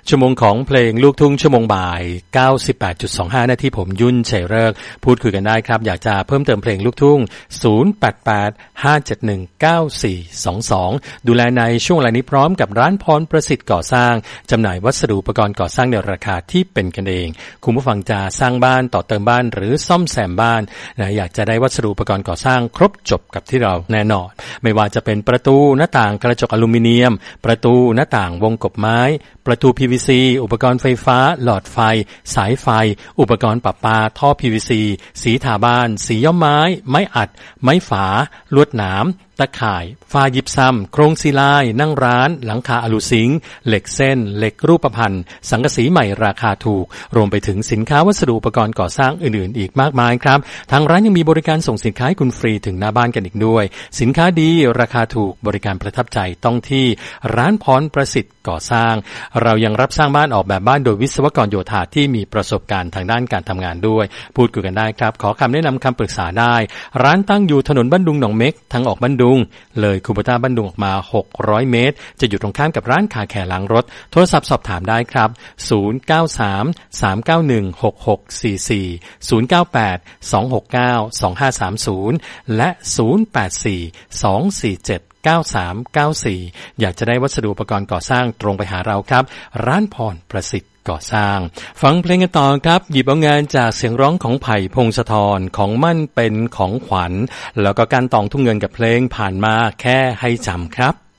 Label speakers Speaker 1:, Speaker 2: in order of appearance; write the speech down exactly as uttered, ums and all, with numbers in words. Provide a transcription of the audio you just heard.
Speaker 1: ชั่วโมงของเพลงลูกทุ่งชั่วโมงบ่าย เก้าสิบแปดจุดสองห้า นาทีผมยุ่นเฉยเลิกพูดคุยกันได้ครับอยากจะเพิ่มเติมเพลงลูกทุ่งศูนย์ แปด แปด ห้า เจ็ด หนึ่ง เก้า สี่ สอง สองดูแลในช่วงเวลานี้พร้อมกับร้านพรประสิทธิ์ก่อสร้างจำหน่ายวัสดุอุปกรณ์ก่อสร้างในราคาที่เป็นกันเองคุณผู้ฟังจะสร้างบ้านต่อเติมบ้านหรือซ่อมแซมบ้านนะอยากจะได้วัสดุอุปกรณ์ก่อสร้างครบจบกับที่เราแน่นอนไม่ว่าจะเป็นประตูหน้าต่างกระจกอลูมิเนียมประตูหน้าต่างวงกบไม้ประตู พี วี ซี อุปกรณ์ไฟฟ้าหลอดไฟสายไฟอุปกรณ์ประปาท่อ พี วี ซี สีทาบ้านสีย้อมไม้ไม้อัดไม้ฝาลวดหนามตะข่ายฝ้ายิบซ้ำโครงซีลายนั่งร้านหลังคาอลูซิงค์เหล็กเส้นเหล็กรูปพรรณสังกะสีใหม่ราคาถูกรวมไปถึงสินค้าวัสดุอุปกรณ์ก่อสร้างอื่นๆอีกมากมายครับทางร้านยังมีบริการส่งสินค้าให้คุณฟรีถึงหน้าบ้านกันอีกด้วยสินค้าดีราคาถูกบริการประทับใจต้องที่ร้านพรประสิทธิ์ก่อสร้างเรายังรับสร้างบ้านออกแบบบ้านโดยวิศวกรโยธาที่มีประสบการณ์ทางด้านการทำงานด้วยพูดคุยกันได้ครับขอคำแนะนำคำปรึกษาได้ร้านตั้งอยู่ถนนบ้านดุงหนองเม็กทางออกบ้านดุงเลยคูโบต้าบ้านดุงออกมาหกร้อยเมตรจะอยู่ตรงข้ามกับร้านคาแคร์ล้างรถโทรศัพท์สอบถามได้ครับศูนย์ เก้า สาม สาม เก้า หนึ่ง หก หก สี่ สี่ ศูนย์ เก้า แปด สอง หก เก้า สอง ห้า สาม ศูนย์และศูนย์ แปด สี่ สอง สี่ เจ็ด เก้า สาม เก้า สี่อยากจะได้วัสดุอุปกรณ์ก่อสร้างตรงไปหาเราครับร้านพรประสิทธิ์ก่อสร้างฟังเพลงกันต่อครับหยิบเอางานจากเสียงร้องของไผ่พงศธรของมั่นเป็นของขวัญแล้วก็การตองทุ่งเงินกับเพลงผ่านมาแค่ให้จำครับ